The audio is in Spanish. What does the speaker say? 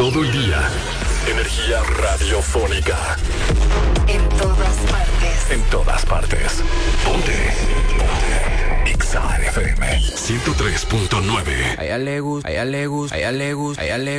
Todo el día. Energía radiofónica. En todas partes. En todas partes. Ponte. Exa FM 103.9. A ella le gusta, a ella le gusta, a ella le gusta, a ella le